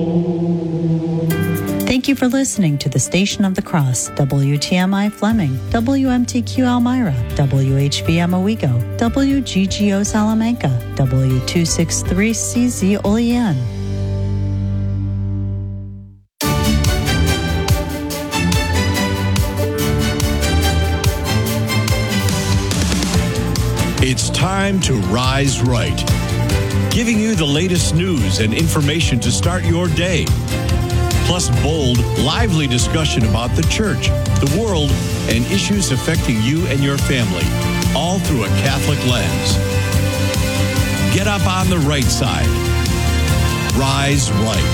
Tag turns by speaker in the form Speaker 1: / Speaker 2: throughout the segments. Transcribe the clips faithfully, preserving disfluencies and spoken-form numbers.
Speaker 1: Thank you for listening to the Station of the Cross, W T M I Fleming, W M T Q Elmira, W H B M Owego, W G G O Salamanca, W two sixty-three C Z Olean.
Speaker 2: It's time to Rise Right, giving you the latest news and information to start your day. Plus bold, lively discussion about the church, the world, and issues affecting you and your family, all through a Catholic lens. Get up on the right side. Rise Right.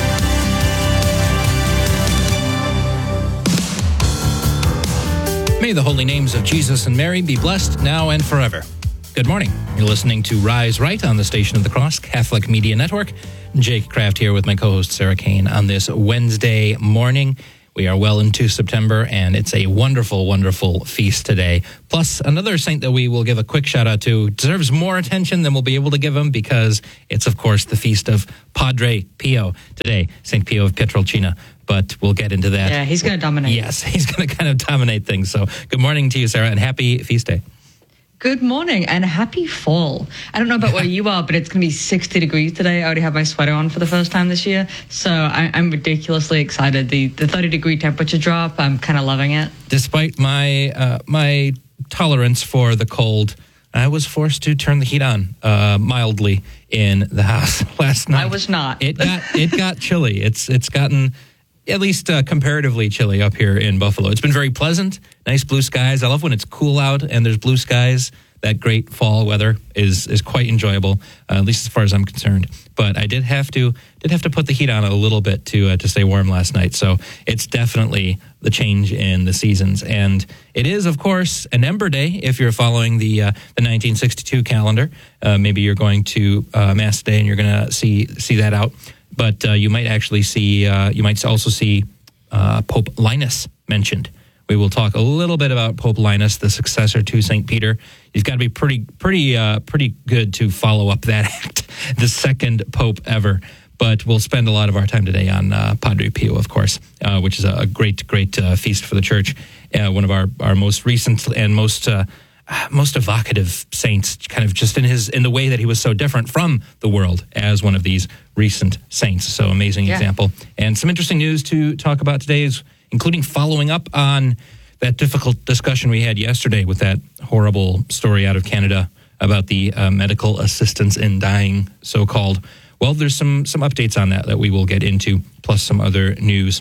Speaker 3: May the holy names of Jesus and Mary be blessed now and forever. Good morning. You're listening to Rise Right on the Station of the Cross Catholic Media Network. Jake Kraft here with my co-host Sarah Kane on this Wednesday morning. We are well into September, and it's a wonderful, wonderful feast today. Plus, another saint that we will give a quick shout-out to deserves more attention than we'll be able to give him because it's, of course, the feast of Padre Pio today, Saint Pio of Pietrelcina. But we'll get into that.
Speaker 4: Yeah, he's going to dominate.
Speaker 3: Yes, he's going to kind of dominate things. So good morning to you, Sarah, and happy feast day.
Speaker 4: Good morning and happy fall. I don't know about where you are, but it's going to be sixty degrees today. I already have my sweater on for the first time this year, so I, I'm ridiculously excited. The the thirty degree temperature drop, I'm kind of loving it.
Speaker 3: Despite my uh, my tolerance for the cold, I was forced to turn the heat on uh, mildly in the house last night.
Speaker 4: I was not.
Speaker 3: It got it got chilly. It's it's gotten at least uh, comparatively chilly up here in Buffalo. It's been very pleasant, nice blue skies. I love when it's cool out and there's blue skies. That great fall weather is is quite enjoyable, uh, at least as far as I'm concerned. But I did have to did have to put the heat on a little bit to uh, to stay warm last night. So it's definitely the change in the seasons, and it is, of course, an Ember Day if you're following the uh, the nineteen sixty-two calendar. Uh, maybe you're going to uh, Mass today and you're going to see see that out. But uh, you might actually see, uh, you might also see uh, Pope Linus mentioned. We will talk a little bit about Pope Linus, the successor to Saint Peter. He's got to be pretty, pretty, uh, pretty good to follow up that act, the second pope ever. But we'll spend a lot of our time today on uh, Padre Pio, of course, uh, which is a great, great uh, feast for the church. Uh, one of our, our most recent and most uh, most evocative saints, kind of just in his in the way that he was so different from the world as one of these recent saints. So amazing yeah. example. And some interesting news to talk about today is including following up on that difficult discussion we had yesterday with that horrible story out of Canada about the uh, medical assistance in dying, so-called. Well, there's some some updates on that that we will get into, plus some other news.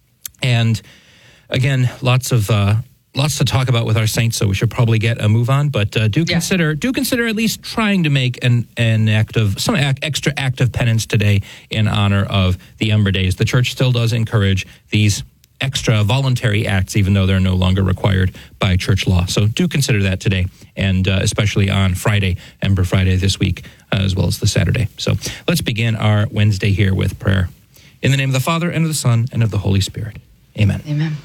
Speaker 3: And again, lots of uh, lots to talk about with our saints, so we should probably get a move on. But uh, do yeah. consider do consider at least trying to make an an act of some act, extra act of penance today in honor of the Ember Days. The Church still does encourage these extra voluntary acts, even though they're no longer required by church law. So do consider that today, and uh, especially on Friday, Ember Friday this week, uh, as well as the Saturday. So let's begin our Wednesday here with prayer. In the name of the Father, and of the Son, and of the Holy Spirit. Amen.
Speaker 4: Amen.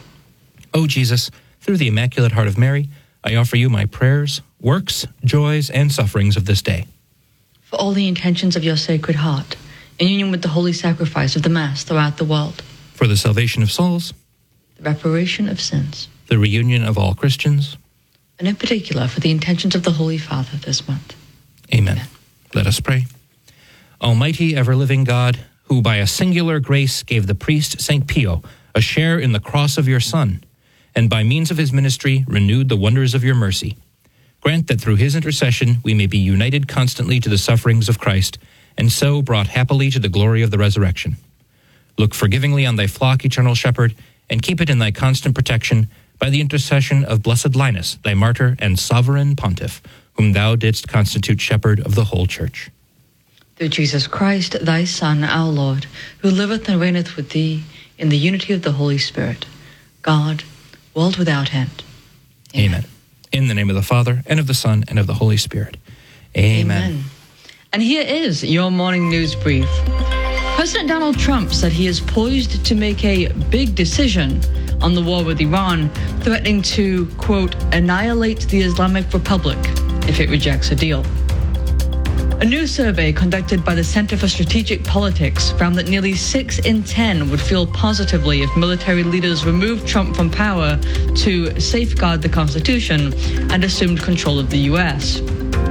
Speaker 3: O Jesus, through the Immaculate Heart of Mary, I offer you my prayers, works, joys, and sufferings of this day.
Speaker 4: For all the intentions of your Sacred Heart, in union with the holy sacrifice of the Mass throughout the world.
Speaker 3: For the salvation of souls,
Speaker 4: the reparation of sins,
Speaker 3: the reunion of all Christians,
Speaker 4: and in particular for the intentions of the Holy Father this month.
Speaker 3: Amen.
Speaker 4: Amen.
Speaker 3: Let us pray. Almighty, ever-living God, who by a singular grace gave the priest Saint Pio a share in the cross of your Son, and by means of his ministry renewed the wonders of your mercy, grant that through his intercession we may be united constantly to the sufferings of Christ, and so brought happily to the glory of the resurrection. Look forgivingly on thy flock, eternal shepherd, and keep it in thy constant protection by the intercession of blessed Linus, thy martyr and sovereign pontiff, whom thou didst constitute shepherd of the whole church.
Speaker 4: Through Jesus Christ, thy Son, our Lord, who liveth and reigneth with thee in the unity of the Holy Spirit, God, world without end.
Speaker 3: Amen. Amen. In the name of the Father, and of the Son, and of the Holy Spirit. Amen.
Speaker 4: Amen. And here is your morning news brief. President Donald Trump said he is poised to make a big decision on the war with Iran, threatening to, quote, annihilate the Islamic Republic if it rejects a deal. A new survey conducted by the Center for Strategic Politics found that nearly six in ten would feel positively if military leaders removed Trump from power to safeguard the Constitution and assumed control of the U S.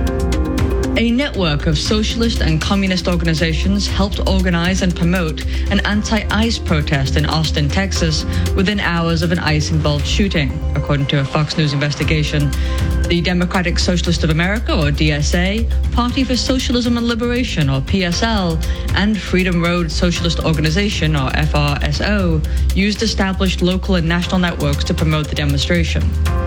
Speaker 4: A network of socialist and communist organizations helped organize and promote an anti-ICE protest in Austin, Texas, within hours of an ICE-involved shooting, according to a Fox News investigation. The Democratic Socialist of America, or D S A, Party for Socialism and Liberation, or P S L, and Freedom Road Socialist Organization, or F R S O, used established local and national networks to promote the demonstration.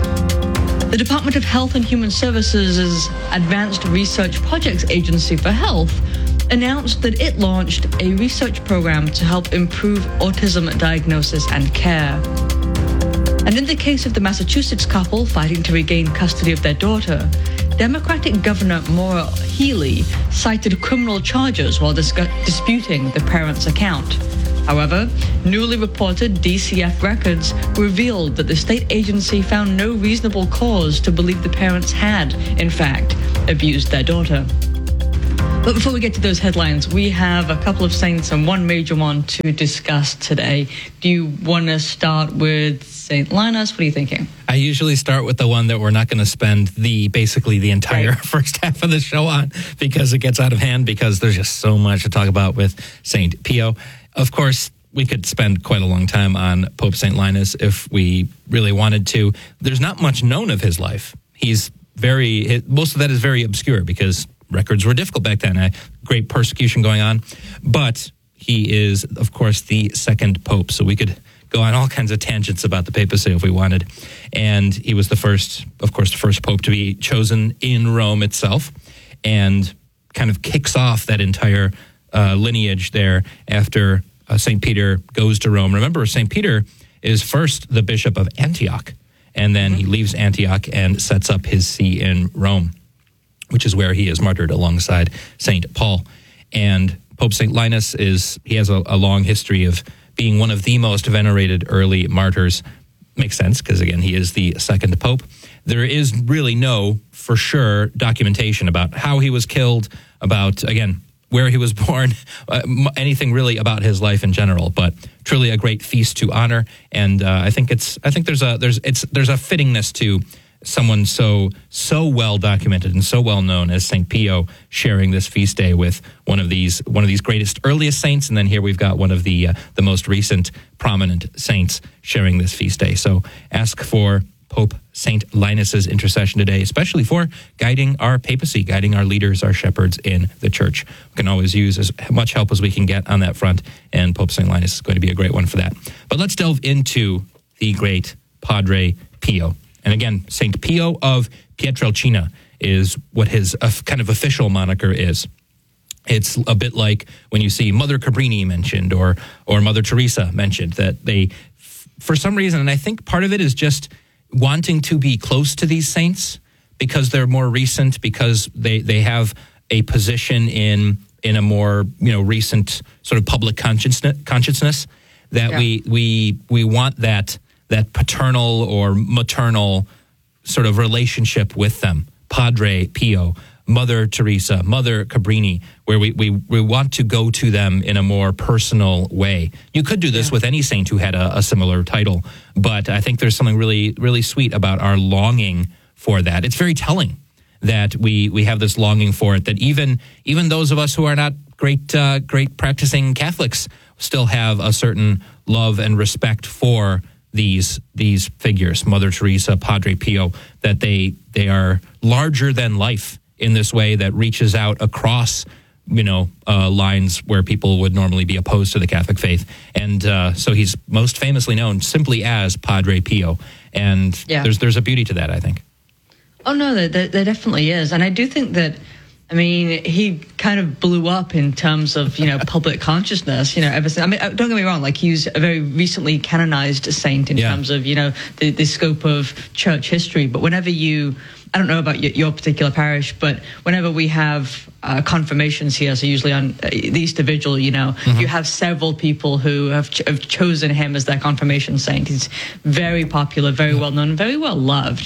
Speaker 4: The Department of Health and Human Services' Advanced Research Projects Agency for Health announced that it launched a research program to help improve autism diagnosis and care. And in the case of the Massachusetts couple fighting to regain custody of their daughter, Democratic Governor Maura Healey cited criminal charges while discu- disputing the parents' account. However, newly reported D C F records revealed that the state agency found no reasonable cause to believe the parents had, in fact, abused their daughter. But before we get to those headlines, we have a couple of saints and one major one to discuss today. Do you want to start with Saint Linus? What are you thinking?
Speaker 3: I usually start with the one that we're not going to spend the basically the entire right. first half of the show on because it gets out of hand because there's just so much to talk about with Saint Pio. Of course, we could spend quite a long time on Pope Saint Linus if we really wanted to. There's not much known of his life. He's very, most of that is very obscure because records were difficult back then. A great persecution going on. But he is, of course, the second pope. So we could go on all kinds of tangents about the papacy if we wanted. And he was the first, of course, the first pope to be chosen in Rome itself and kind of kicks off that entire uh, lineage there after uh, Saint Peter goes to Rome. Remember, Saint Peter is first the bishop of Antioch, and then he leaves Antioch and sets up his see in Rome, which is where he is martyred alongside Saint Paul. And Pope Saint Linus is, he has a, a long history of being one of the most venerated early martyrs. Makes sense, because again, he is the second pope. There is really no, for sure, documentation about how he was killed, about, again, where he was born, uh, anything really about his life in general, but truly a great feast to honor. And uh, I think it's, I think there's a, there's, it's, there's a fittingness to someone so so well documented and so well known as Saint Pio sharing this feast day with one of these one of these greatest earliest saints, and then here we've got one of the uh, the most recent prominent saints sharing this feast day. So ask for Pope Saint Linus's intercession today, especially for guiding our papacy, guiding our leaders, our shepherds in the church. We can always use as much help as we can get on that front, and Pope Saint Linus is going to be a great one for that. But let's delve into the great Padre Pio. And again, Saint Pio of Pietrelcina is what his uh, kind of official moniker is. It's a bit like when you see Mother Cabrini mentioned or or Mother Teresa mentioned, that they, f- for some reason, and I think part of it is just wanting to be close to these saints because they're more recent, because they, they have a position in in a more, you know, recent sort of public consciousness, consciousness that yeah. we we we want that that paternal or maternal sort of relationship with them. Padre Pio, Mother Teresa, Mother Cabrini, where we, we, we want to go to them in a more personal way. You could do this yeah. with any saint who had a, a similar title, but I think there's something really, really sweet about our longing for that. It's very telling that we, we have this longing for it, that even even those of us who are not great uh, great practicing Catholics still have a certain love and respect for these these figures, Mother Teresa, Padre Pio, that they they are larger than life in this way that reaches out across, you know, uh, lines where people would normally be opposed to the Catholic faith. And uh, so he's most famously known simply as Padre Pio. And yeah. there's there's a beauty to that, I think.
Speaker 4: Oh, no, there, there, there definitely is. And I do think that, I mean, he kind of blew up in terms of, you know, public consciousness, you know, ever since. I mean, don't get me wrong, like, he's a very recently canonized saint in yeah. terms of, you know, the, the scope of church history. But whenever you, I don't know about your, your particular parish, but whenever we have uh, confirmations here, so usually on uh, the Easter Vigil, you know, mm-hmm. you have several people who have, ch- have chosen him as their confirmation saint. He's very popular, very well known, very well loved.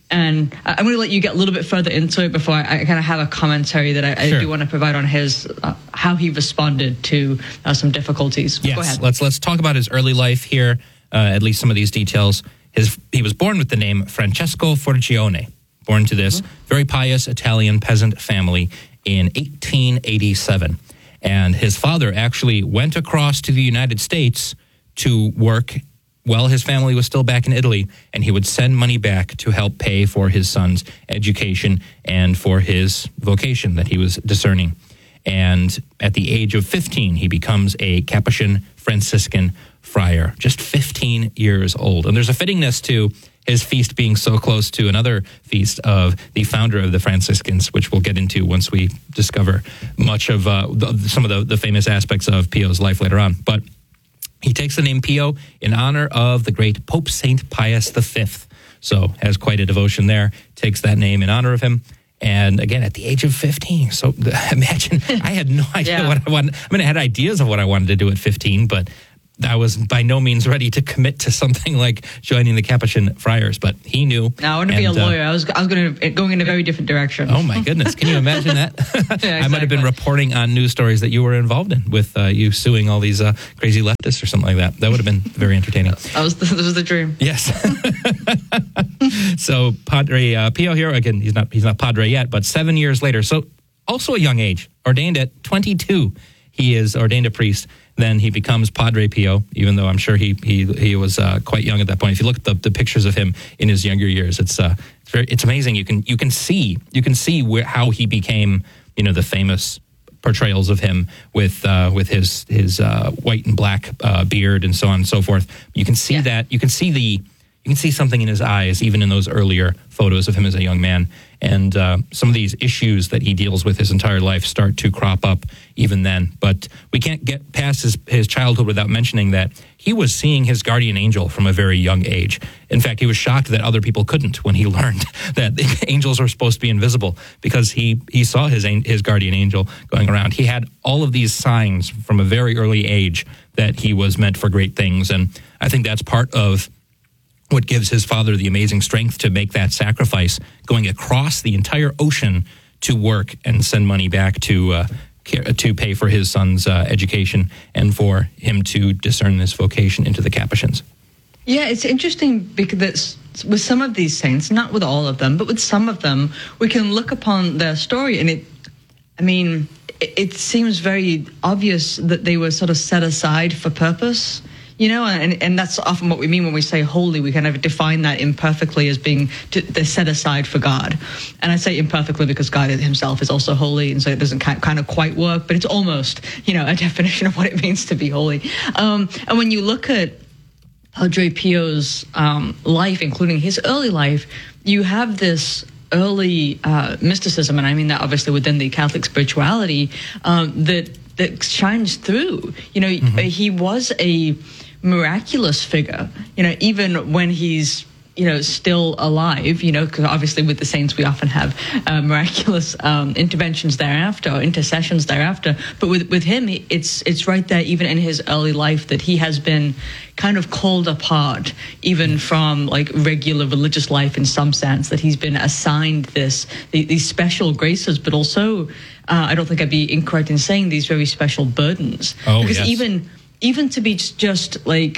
Speaker 4: And I'm going to let you get a little bit further into it before I, I kind of have a commentary that I,
Speaker 3: Sure.
Speaker 4: I do want to provide on his uh, how he responded to uh, some difficulties.
Speaker 3: Yes,
Speaker 4: Go ahead.
Speaker 3: let's let's talk about his early life here. Uh, at least some of these details. His he was born with the name Francesco Forgione. Born to this mm-hmm. very pious Italian peasant family in eighteen eighty-seven, and his father actually went across to the United States to work while his family was still back in Italy, and he would send money back to help pay for his son's education and for his vocation that he was discerning. And at the age of fifteen, he becomes a Capuchin Franciscan friar, just fifteen years old. And there's a fittingness to his feast being so close to another feast of the founder of the Franciscans, which we'll get into once we discover much of uh, the, some of the, the famous aspects of Pio's life later on. But he takes the name Pio in honor of the great Pope Saint Pius the Fifth. So has quite a devotion there, takes that name in honor of him. And again, at the age of fifteen. So imagine, I had no idea
Speaker 4: yeah.
Speaker 3: what I wanted. I mean, I had ideas of what I wanted to do at fifteen, but I was by no means ready to commit to something like joining the Capuchin Friars, but he knew.
Speaker 4: Now, I want to be a lawyer. Uh, I was I was going to going in a very different direction.
Speaker 3: Oh my goodness! Can you imagine that?
Speaker 4: yeah, exactly.
Speaker 3: I might have been reporting on news stories that you were involved in, with uh, you suing all these uh, crazy leftists or something like that. That would have been very entertaining.
Speaker 4: That was the, that was the dream.
Speaker 3: Yes. So Padre uh, Pio here again. He's not he's not Padre yet, but seven years later. So also a young age, ordained at twenty-two. He is ordained a priest. Then he becomes Padre Pio, even though I'm sure he he he was uh, quite young at that point. If you look at the, the pictures of him in his younger years, it's uh it's, very, it's amazing. You can you can see you can see where, how he became, you know, the famous portrayals of him with uh, with his his uh, white and black uh, beard and so on and so forth. You can see yeah. that you can see the you can see something in his eyes even in those earlier photos of him as a young man. And uh, some of these issues that he deals with his entire life start to crop up even then. But we can't get past his, his childhood without mentioning that he was seeing his guardian angel from a very young age. In fact, he was shocked that other people couldn't when he learned that the angels are supposed to be invisible, because he, he saw his, his guardian angel going around. He had all of these signs from a very early age that he was meant for great things. And I think that's part of what gives his father the amazing strength to make that sacrifice, going across the entire ocean to work and send money back to uh, to pay for his son's uh, education and for him to discern this vocation into the Capuchins.
Speaker 4: Yeah, it's interesting because with some of these saints, not with all of them, but with some of them, we can look upon their story and it, I mean, it, it seems very obvious that they were sort of set aside for purpose. You know, and, and that's often what we mean when we say holy. We kind of define that imperfectly as being to, they're set aside for God. And I say imperfectly because God himself is also holy, and so it doesn't kind of quite work, but it's almost, you know, a definition of what it means to be holy. Um, and when you look at Padre Pio's um, life, including his early life, you have this early uh, mysticism, and I mean that obviously within the Catholic spirituality, um, that that shines through. You know, mm-hmm. he was a miraculous figure, you know, even when he's, you know, still alive, you know, because obviously with the saints we often have uh, miraculous um, interventions thereafter, or intercessions thereafter. But with with him, it's it's right there, even in his early life, that he has been kind of called apart, even from like regular religious life in some sense, that he's been assigned this these special graces, but also, uh, I don't think I'd be incorrect in saying these very special burdens.
Speaker 3: Oh,
Speaker 4: because
Speaker 3: yes.
Speaker 4: even even to be just, just like,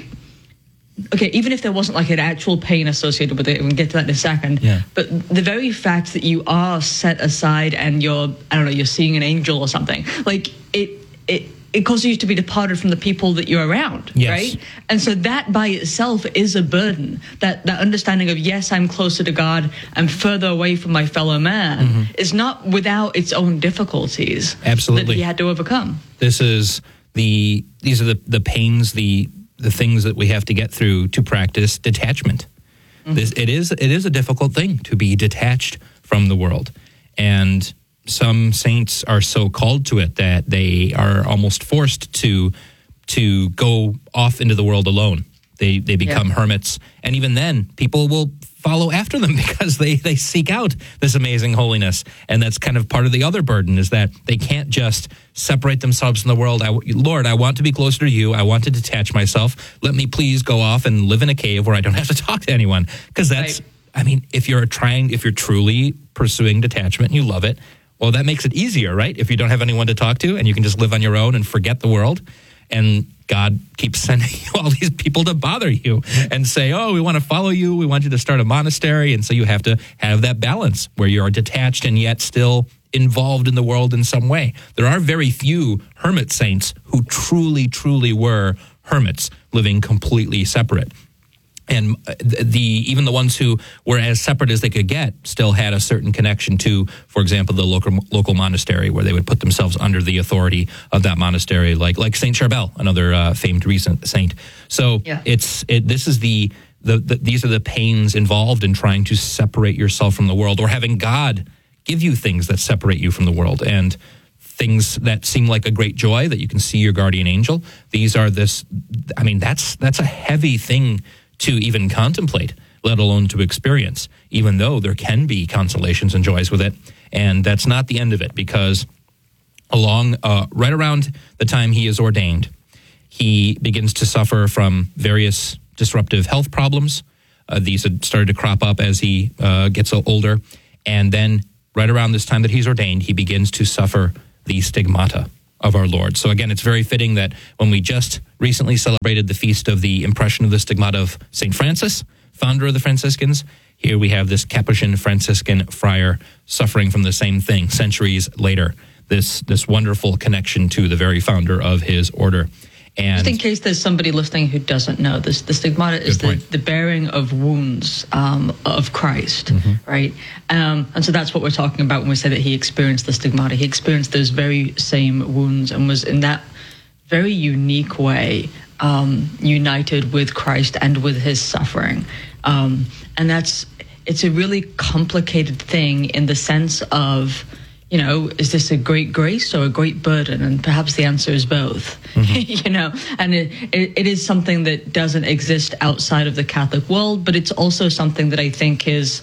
Speaker 4: okay, even if there wasn't like an actual pain associated with it, we'll get to that in a second.
Speaker 3: Yeah.
Speaker 4: But the very fact that you are set aside and you're, I don't know, you're seeing an angel or something, like it, it, it causes you to be departed from the people that you're around,
Speaker 3: yes.
Speaker 4: right? And so that by itself is a burden. That that understanding of, yes, I'm closer to God, I'm further away from my fellow man, mm-hmm. is not without its own difficulties.
Speaker 3: Absolutely.
Speaker 4: That he had to overcome.
Speaker 3: This is the these are the, the pains, the the things that we have to get through to practice detachment. Mm-hmm. This, it is it is a difficult thing to be detached from the world. And some saints are so called to it that they are almost forced to to go off into the world alone. They they become yeah. hermits. And even then, people will follow after them because they, they seek out this amazing holiness. And that's kind of part of the other burden, is that they can't just separate themselves from the world. I, Lord, I want to be closer to you. I want to detach myself. Let me please go off and live in a cave where I don't have to talk to anyone. Because that's, right. I mean, if you're trying, if you're truly pursuing detachment and you love it, well, that makes it easier, right? If you don't have anyone to talk to and you can just live on your own and forget the world, and God keeps sending you all these people to bother you and say, oh, we want to follow you. We want you to start a monastery. And so you have to have that balance where you are detached and yet still involved in the world in some way. There are very few hermit saints who truly, truly were hermits, living completely separate. And the even the ones who were as separate as they could get still had a certain connection to, for example, the local local monastery, where they would put themselves under the authority of that monastery, like like Saint Charbel, another uh, famed recent saint. So yeah. it's it, this is the, the the these are the pains involved in trying to separate yourself from the world, or having God give you things that separate you from the world, and things that seem like a great joy that you can see your guardian angel. These are this. I mean, that's that's a heavy thing to even contemplate, let alone to experience, even though there can be consolations and joys with it. And that's not the end of it, because along, uh, right around the time he is ordained, he begins to suffer from various disruptive health problems. Uh, these had started to crop up as he uh, gets older. And then right around this time that he's ordained, he begins to suffer the stigmata of our Lord. So again, it's very fitting that when we just recently celebrated the feast of the impression of the stigmata of Saint Francis, founder of the Franciscans, here we have this Capuchin Franciscan friar suffering from the same thing centuries later, this this wonderful connection to the very founder of his order. And
Speaker 4: just in case there's somebody listening who doesn't know, this the stigmata is the, the bearing of wounds um, of Christ, mm-hmm. right? Um, and so that's what we're talking about when we say that he experienced the stigmata. He experienced those very same wounds and was in that very unique way um, united with Christ and with his suffering. Um, and that's, it's a really complicated thing in the sense of, you know, is this a great grace or a great burden? And perhaps the answer is both, mm-hmm. you know, and it, it, it is something that doesn't exist outside of the Catholic world, but it's also something that I think is,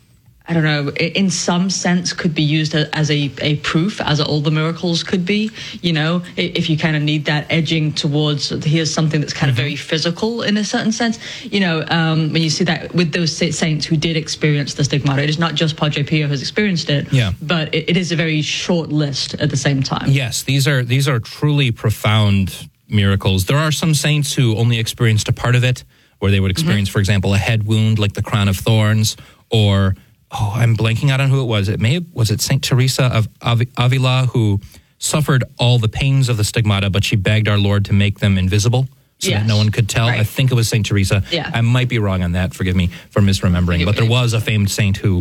Speaker 4: I don't know, in some sense could be used as a, a proof, as all the miracles could be, you know, if you kind of need that edging towards, here's something that's kind mm-hmm. of very physical in a certain sense. You know, um, when you see that with those saints who did experience the stigmata, it is not just Padre Pio who's experienced it, yeah. but it, it is a very short list at the same time.
Speaker 3: Yes, these are these are truly profound miracles. There are some saints who only experienced a part of it, where they would experience, mm-hmm. for example, a head wound like the crown of thorns, or oh, I'm blanking out on who it was. It may have, was it Saint Teresa of Avila, who suffered all the pains of the stigmata, but she begged our Lord to make them invisible so yes. that no one could tell. Right. I think it was Saint Teresa.
Speaker 4: Yeah.
Speaker 3: I might be wrong on that. Forgive me for misremembering. But there was a famed saint who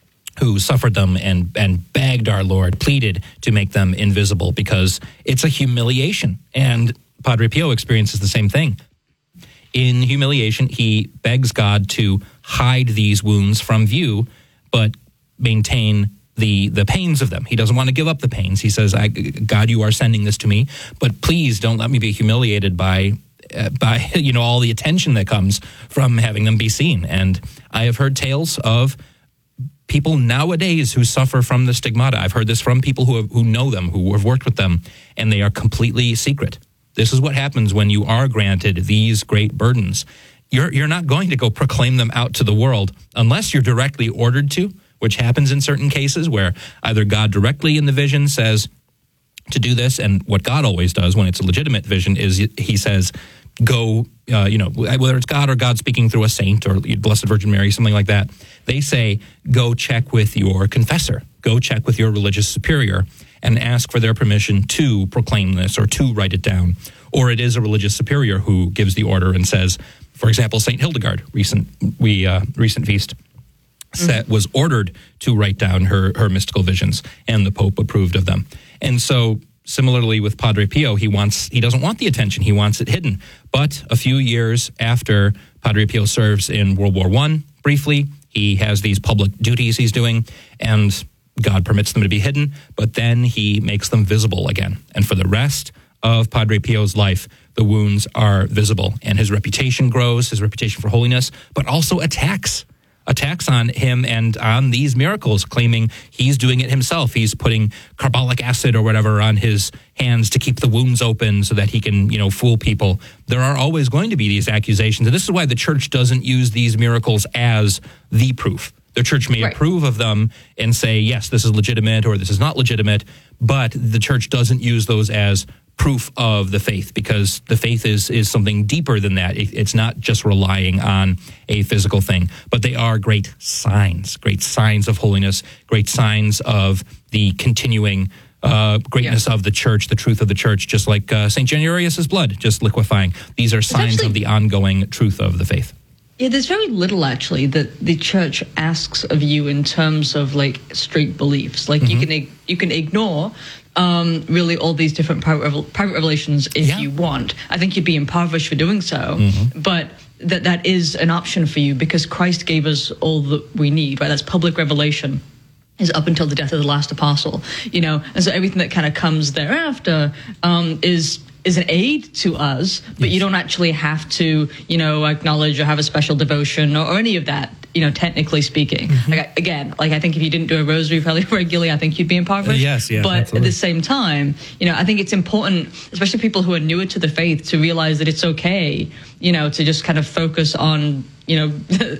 Speaker 3: who suffered them and, and begged our Lord, pleaded to make them invisible, because it's a humiliation. And Padre Pio experiences the same thing. In humiliation, he begs God to hide these wounds from view, but maintain the the pains of them. He doesn't want to give up the pains. He says, I, God, you are sending this to me, but please don't let me be humiliated by, uh, by you know, all the attention that comes from having them be seen. And I have heard tales of people nowadays who suffer from the stigmata. I've heard this from people who have, who know them, who have worked with them, and they are completely secret. This is what happens when you are granted these great burdens. You're you're not going to go proclaim them out to the world unless you're directly ordered to, which happens in certain cases where either God directly in the vision says to do this, and what God always does when it's a legitimate vision is he says, go, uh, you know, whether it's God or God speaking through a saint or Blessed Virgin Mary, something like that, they say, go check with your confessor, go check with your religious superior and ask for their permission to proclaim this or to write it down. Or it is a religious superior who gives the order and says, for example, Saint Hildegard, recent we uh, recent feast, set, mm-hmm. was ordered to write down her, her mystical visions, and the Pope approved of them. And so similarly with Padre Pio, he wants he doesn't want the attention, he wants it hidden. But a few years after Padre Pio serves in World War One, briefly, he has these public duties he's doing, and God permits them to be hidden, but then he makes them visible again. And for the rest of Padre Pio's life, the wounds are visible, and his reputation grows, his reputation for holiness, but also attacks. attacks on him and on these miracles, claiming he's doing it himself. He's putting carbolic acid or whatever on his hands to keep the wounds open so that he can, you know, fool people. There are always going to be these accusations. And this is why the church doesn't use these miracles as the proof. The church may
Speaker 4: right.
Speaker 3: approve of them and say, yes, this is legitimate or this is not legitimate, but the church doesn't use those as proof of the faith, because the faith is is something deeper than that. It, it's not just relying on a physical thing, but they are great signs, great signs of holiness, great signs of the continuing uh, greatness yeah. of the church, the truth of the church, just like uh, Saint Januarius' blood, just liquefying. These are signs actually, of the ongoing truth of the faith.
Speaker 4: Yeah, there's very little actually that the church asks of you in terms of like straight beliefs. Like mm-hmm. you can you can ignore um, really all these different private, revel- private revelations if
Speaker 3: yeah.
Speaker 4: you want. I think you'd be impoverished for doing so, mm-hmm. but that that is an option for you because Christ gave us all that we need. Right, that's public revelation. Is up until the death of the last apostle, you know, and so everything that kind of comes thereafter um, is. is an aid to us, but yes. you don't actually have to, you know, acknowledge or have a special devotion or, or any of that, you know, technically speaking. Mm-hmm. Like, again, like I think if you didn't do a rosary fairly regularly, I think you'd be impoverished.
Speaker 3: Uh, yes, yes,
Speaker 4: But
Speaker 3: absolutely.
Speaker 4: at the same time, you know, I think it's important, especially people who are newer to the faith, to realize that it's okay, you know, to just kind of focus on, you know,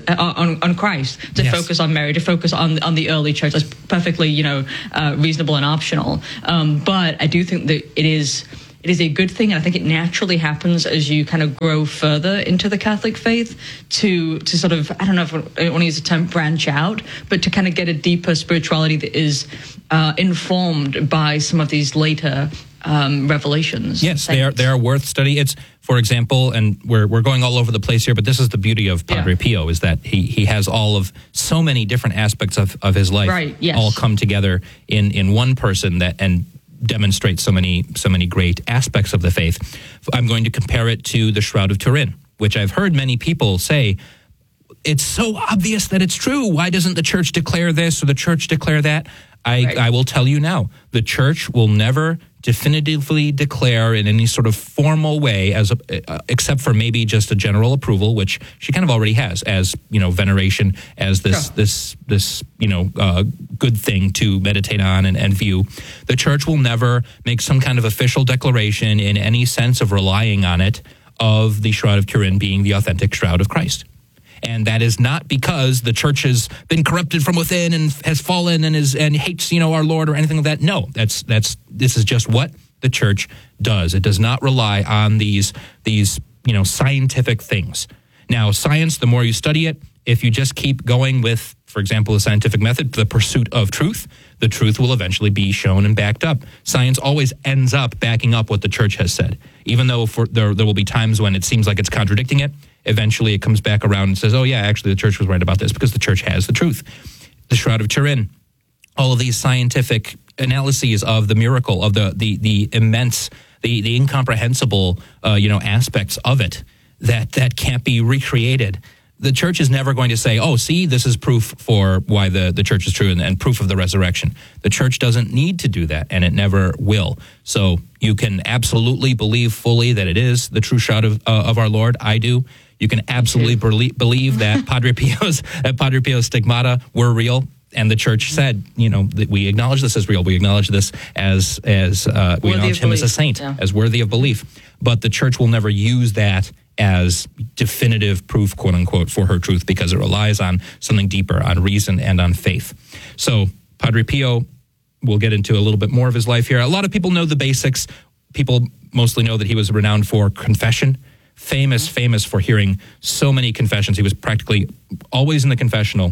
Speaker 4: on, on Christ, to yes. focus on Mary, to focus on on the early church. That's perfectly, you know, uh, reasonable and optional. Um, but I do think that it is... It is a good thing, and I think it naturally happens as you kind of grow further into the Catholic faith to to sort of, I don't know if I want to use the term branch out, but to kind of get a deeper spirituality that is uh, informed by some of these later um, revelations.
Speaker 3: Yes, they are they are worth study. It's, for example, and we're we're going all over the place here, but this is the beauty of Padre yeah. Pio, is that he he has all of so many different aspects of, of his life
Speaker 4: right, yes.
Speaker 3: all come together in, in one person that and demonstrate so many so many great aspects of the faith. I'm going to compare it to the Shroud of Turin, which I've heard many people say, it's so obvious that it's true. Why doesn't the church declare this or the church declare that? I,
Speaker 4: right.
Speaker 3: I will tell you now, the church will never definitively declare in any sort of formal way, as a, uh, except for maybe just a general approval, which she kind of already has, as, you know, veneration, as this
Speaker 4: sure.
Speaker 3: this this you know uh, good thing to meditate on and, and view. The church will never make some kind of official declaration in any sense of relying on it of the Shroud of Turin being the authentic shroud of Christ. And that is not because the church has been corrupted from within and has fallen and is and hates, you know, our Lord or anything like that. No, that's that's this is just what the church does. It does not rely on these these, you know, scientific things. Now, science, the more you study it, if you just keep going with, for example, the scientific method, the pursuit of truth, the truth will eventually be shown and backed up. Science always ends up backing up what the church has said. Even though for, there, there will be times when it seems like it's contradicting it, eventually it comes back around and says, oh yeah, actually the church was right about this because the church has the truth. The Shroud of Turin, all of these scientific analyses of the miracle, of the the, the immense, the, the incomprehensible, uh, you know, aspects of it that, that can't be recreated. The church is never going to say, oh, see, this is proof for why the, the church is true and, and proof of the resurrection. The church doesn't need to do that, and it never will. So you can absolutely believe fully that it is the true shroud of, uh, of our Lord. I do. You can absolutely believe, believe that Padre Pio's that Padre Pio's stigmata were real, and the church said, you know, that we acknowledge this as real. We acknowledge this as as uh, we acknowledge him as a saint, yeah. as worthy of belief. But the church will never use that as definitive proof, quote unquote, for her truth, because it relies on something deeper, on reason and on faith. So Padre Pio, we'll get into a little bit more of his life here. A lot of people know the basics. People mostly know that he was renowned for confession. Famous, mm-hmm. famous for hearing so many confessions. He was practically always in the confessional.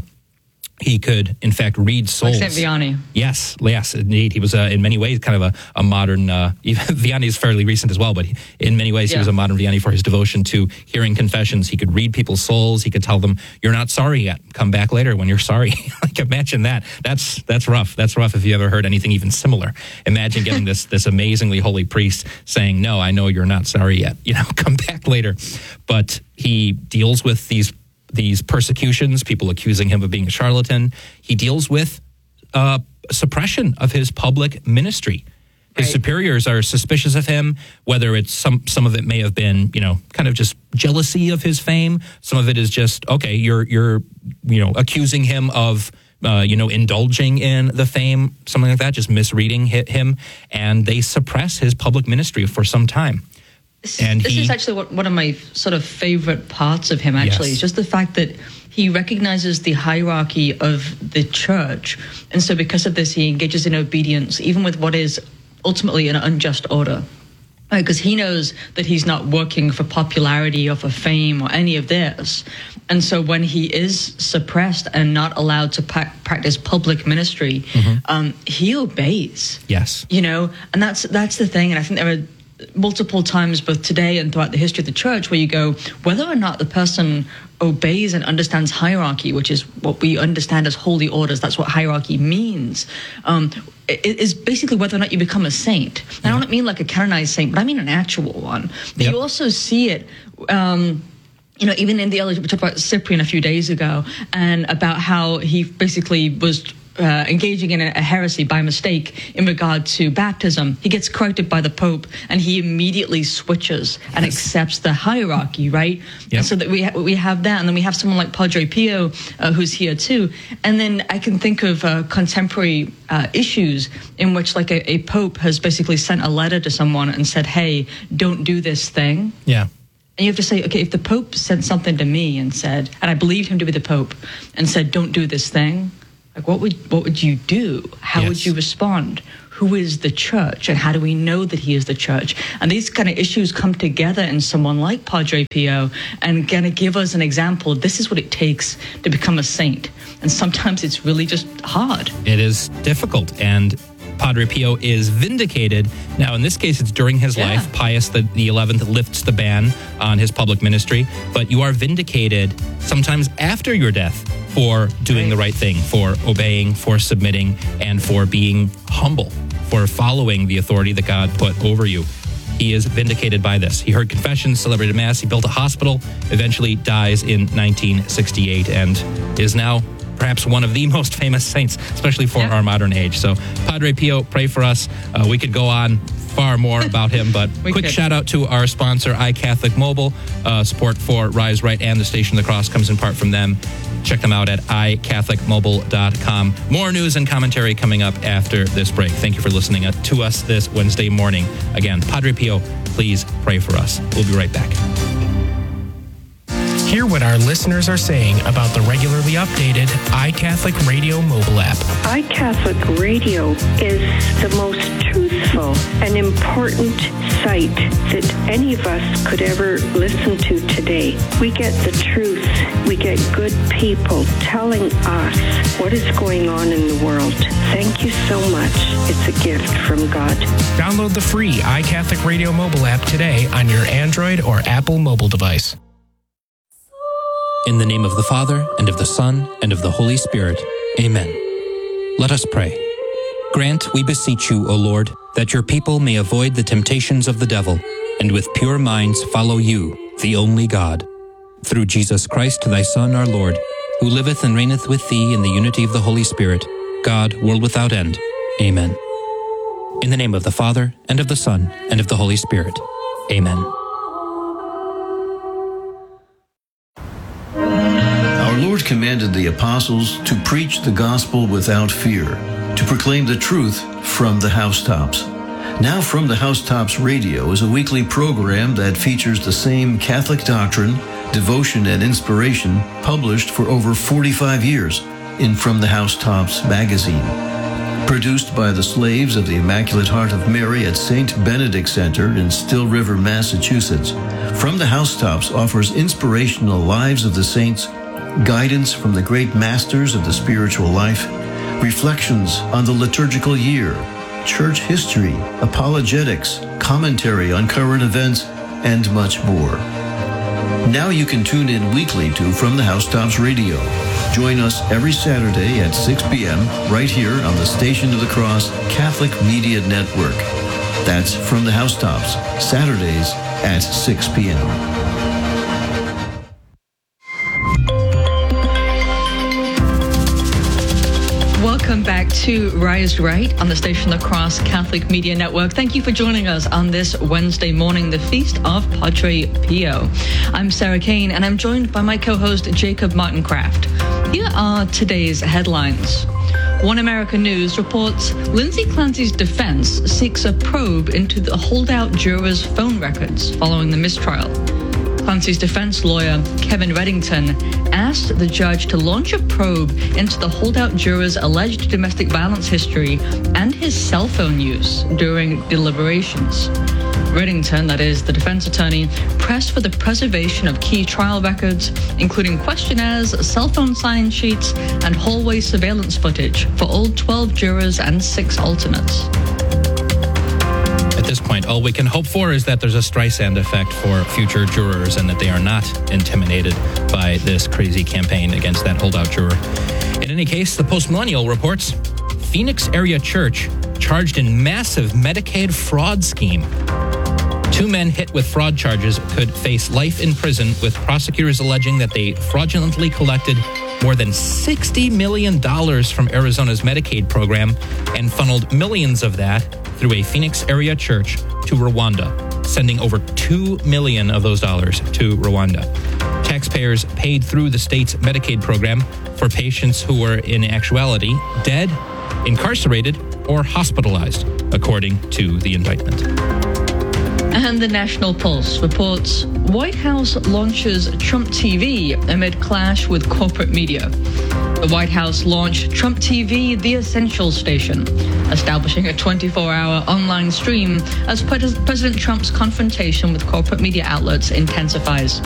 Speaker 3: He could, in fact, read souls.
Speaker 4: Like Saint Vianney.
Speaker 3: Yes, yes, indeed. He was, uh, in many ways, kind of a, a modern, uh, even Vianney is fairly recent as well, but he, in many ways, yeah. he was a modern Vianney for his devotion to hearing confessions. He could read people's souls. He could tell them, you're not sorry yet. Come back later when you're sorry. Like, imagine that. That's that's rough. That's rough if you ever heard anything even similar. Imagine getting this this amazingly holy priest saying, no, I know you're not sorry yet. You know, come back later. But he deals with these these persecutions, people accusing him of being a charlatan. He deals with uh, suppression of his public ministry. His
Speaker 4: Right.
Speaker 3: superiors are suspicious of him, whether it's some some of it may have been, you know, kind of just jealousy of his fame. Some of it is just, okay, you're you're you know, accusing him of uh, you know, indulging in the fame, something like that, just misreading hi- him, and they suppress his public ministry for some time. And
Speaker 4: this
Speaker 3: he,
Speaker 4: is actually what, one of my sort of favorite parts of him, actually,
Speaker 3: Yes.
Speaker 4: is just the fact that he recognizes the hierarchy of the church. And so because of this, he engages in obedience, even with what is ultimately an unjust order. Because he knows that he's not working for popularity or for fame or any of this. And so when he is suppressed and not allowed to pa- practice public ministry, mm-hmm. um, he obeys.
Speaker 3: Yes.
Speaker 4: You know, and that's that's the thing. And I think there are multiple times both today and throughout the history of the church where you go, whether or not the person obeys and understands hierarchy, which is what we understand as holy orders, that's what hierarchy means, um, it is basically whether or not you become a saint. And I don't mean like a canonized saint, but I mean an actual one. But
Speaker 3: Yep.
Speaker 4: you also see it, um, you know, even in the early, we talked about Cyprian a few days ago, and about how he basically was Uh, engaging in a, a heresy by mistake in regard to baptism. He gets corrected by the Pope, and he immediately switches and
Speaker 3: Yes.
Speaker 4: accepts the hierarchy, right?
Speaker 3: Yep.
Speaker 4: And so that we ha- we have that, and then we have someone like Padre Pio, uh, who's here too. And then I can think of uh, contemporary uh, issues in which, like, a, a Pope has basically sent a letter to someone and said, "Hey, don't do this thing."
Speaker 3: Yeah.
Speaker 4: And you have to say, okay, if the Pope said something to me and said, and I believed him to be the Pope, and said, "Don't do this thing," like, what would what would you do? How
Speaker 3: Yes.
Speaker 4: would you respond? Who is the church, and how do we know that he is the church? And these kind of issues come together in someone like Padre Pio and kind of give us an example. This is what it takes to become a saint. And sometimes it's really just hard.
Speaker 3: It is difficult, and Padre Pio is vindicated. Now, in this case, it's during his
Speaker 4: Yeah.
Speaker 3: life. Pius the, the eleventh lifts the ban on his public ministry, but you are vindicated sometimes after your death for doing the right thing, for obeying, for submitting, and for being humble, for following the authority that God put over you. He is vindicated by this. He heard confessions, celebrated Mass, he built a hospital, eventually dies in nineteen sixty-eight, and is now perhaps one of the most famous saints, especially for
Speaker 4: Yeah.
Speaker 3: our modern age. So, Padre Pio, pray for us. Uh, we could go on far more about him, but
Speaker 4: We
Speaker 3: quick
Speaker 4: could.
Speaker 3: shout out to our sponsor, iCatholic Mobile. Uh, support for Rise Right and the Station of the Cross comes in part from them. Check them out at i catholic mobile dot com. More news and commentary coming up after this break. Thank you for listening to us this Wednesday morning. Again, Padre Pio, please pray for us. We'll be right back.
Speaker 5: Hear what our listeners are saying about the regularly updated iCatholic Radio mobile app.
Speaker 6: iCatholic Radio is the most truthful and important site that any of us could ever listen to today. We get the truth. We get good people telling us what is going on in the world. Thank you so much. It's a gift from God.
Speaker 5: Download the free iCatholic Radio mobile app today on your Android or Apple mobile device.
Speaker 3: In the name of the Father, and of the Son, and of the Holy Spirit. Amen. Let us pray. Grant, we beseech you, O Lord, that your people may avoid the temptations of the devil, and with pure minds follow you, the only God. Through Jesus Christ, thy Son, our Lord, who liveth and reigneth with thee in the unity of the Holy Spirit, God, world without end. Amen. In the name of the Father, and of the Son, and of the Holy Spirit. Amen.
Speaker 7: Our Lord commanded the apostles to preach the gospel without fear, to proclaim the truth from the housetops. Now From the Housetops Radio is a weekly program that features the same Catholic doctrine, devotion, and inspiration published for over forty-five years in From the Housetops magazine. Produced by the slaves of the Immaculate Heart of Mary at Saint Benedict Center in Still River, Massachusetts, From the Housetops offers inspirational lives of the saints, guidance from the great masters of the spiritual life, reflections on the liturgical year, church history, apologetics, commentary on current events, and much more. Now you can tune in weekly to From the Housetops Radio. Join us every Saturday at six p.m. right here on the Station of the Cross Catholic Media Network. That's From the Housetops, Saturdays at six p.m.
Speaker 4: Welcome back to Rise Right on the Station Across Catholic Media Network. Thank you for joining us on this Wednesday morning, the Feast of Padre Pio. I'm Sarah Kane, and I'm joined by my co-host Jacob Martin Kraft. Here are today's headlines. One American News reports Lindsay Clancy's defense seeks a probe into the holdout jurors' phone records following the mistrial. Clancy's defense lawyer, Kevin Reddington, asked the judge to launch a probe into the holdout juror's alleged domestic violence history and his cell phone use during deliberations. Reddington, that is the defense attorney, pressed for the preservation of key trial records, including questionnaires, cell phone sign sheets, and hallway surveillance footage for all twelve jurors and six alternates.
Speaker 3: At this point, all we can hope for is that there's a Streisand effect for future jurors and that they are not intimidated by this crazy campaign against that holdout juror. In any case, the Post-Millennial reports Phoenix Area Church charged in massive Medicaid fraud scheme. Two men hit with fraud charges could face life in prison, with prosecutors alleging that they fraudulently collected more than sixty million dollars from Arizona's Medicaid program and funneled millions of that through a Phoenix area church to Rwanda, sending over two million dollars of those dollars to Rwanda. Taxpayers paid through the state's Medicaid program for patients who were in actuality dead, incarcerated, or hospitalized, according to the indictment.
Speaker 4: And the National Pulse reports White House launches Trump T V amid clash with corporate media. The White House launched Trump T V, the Essential Station, establishing a twenty-four hour online stream as President Trump's confrontation with corporate media outlets intensifies.